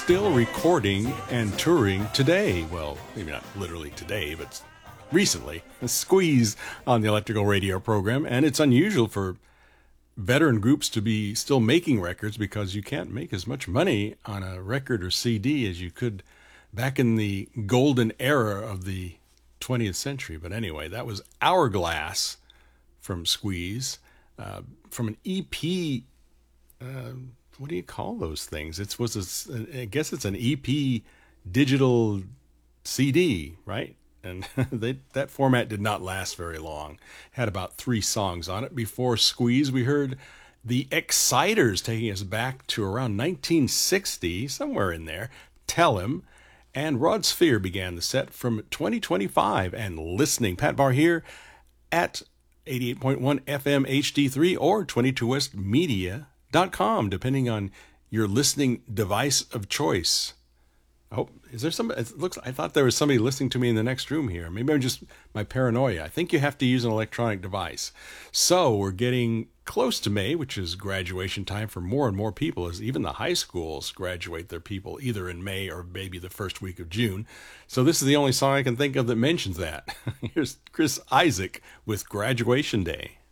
still recording and touring today. Well, maybe not literally today, but recently. A Squeeze on the Electrical Radio program, and it's unusual for veteran groups to be still making records because you can't make as much money on a record or CD as you could back in the golden era of the 20th century. But anyway, that was Hourglass from Squeeze, from an EP. What do you call those things? I guess it's an EP digital CD, right? And that format did not last very long. Had about 3 songs on it. Before Squeeze, we heard the Exciters taking us back to around 1960, somewhere in there. Tell Him. And Rod Sphere began the set from 2025. And listening, Pat Barr here at 88.1 FM HD3 or 22westmedia.com, depending on your listening device of choice. Oh, is there somebody? I thought there was somebody listening to me in the next room here. Maybe I'm just my paranoia. I think you have to use an electronic device. So we're getting close to May, which is graduation time for more and more people, as even the high schools graduate their people either in May or maybe the first week of June. So this is the only song I can think of that mentions that. Here's Chris Isaak with Graduation Day.